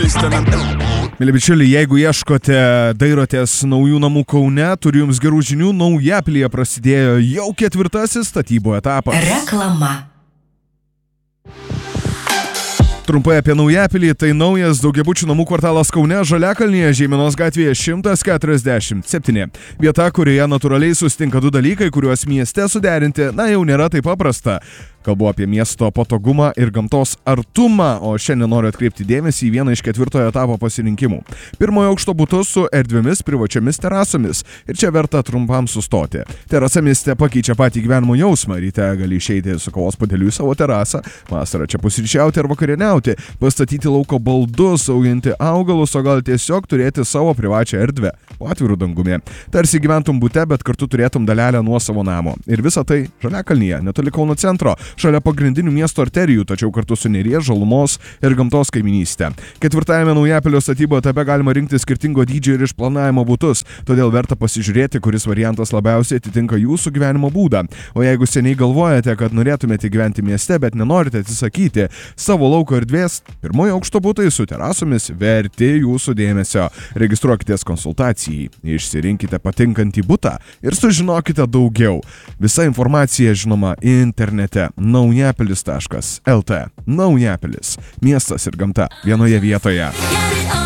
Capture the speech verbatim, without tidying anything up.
Mėly bičiuliai, jeigu ieškote, dairotės naujų namų Kaune, turiu jums gerų žinių, Naujapilyje prasidėjo jau ketvirtasis statybų etapas. Reklama. Trumpai apie Naujapilį, tai naujas daugiabučių namų kvartalas Kaune, Žaliakalnyje, Žeimenos gatvėje šimtas keturiasdešimt septyni. Vieta, kurioje natūraliai susitinka du dalykai, kuriuos mieste suderinti, na jau nėra taip paprasta. Kalbu apie miesto patogumą ir gamtos artumą, o šiandien noriu atkreipti dėmesį į vieną iš ketvirtojo etapo pasirinkimų. Pirmojo aukšto butus su erdvėmis privačiomis terasomis. Ir čia verta trumpam sustoti. Terasa mieste pakeičia patį gyvenimo jausmą. Ryte gali išeiti su kavos puodeliu į savo terasą, vasarą čia pusryčiauti ar vakarieniauti, pastatyti lauko baldus, auginti augalus, o gal tiesiog turėti savo privačią erdvę po atvirų dangumi. Tarsi gyventum bute, bet kartu turėtum dalelę nuo savo namo. Ir visa tai Žaliakalnyje, netoli Kauno centro, šalia pagrindinių miesto arterijų, tačiau kartu su Neries, Žalumos ir gamtos kaimynystė. Ketvirtajame Naujapilio statybo etape galima rinkti skirtingo dydžio ir išplanavimo butus, todėl verta pasižiūrėti, kuris variantas labiausiai atitinka jūsų gyvenimo būdą. O jeigu seniai galvojate, kad norėtumėte gyventi mieste, bet nenorite atsisakyti savo lauko erdvės, pirmojo aukšto butai su terasomis verti jūsų dėmesio. Registruokitės konsultacijai, išsirinkite patinkantį butą ir sužinokite daugiau. Visa informacija žinoma internete. naujapilis taškas el tė. Naujapilis. Miestas ir gamta vienoje vietoje.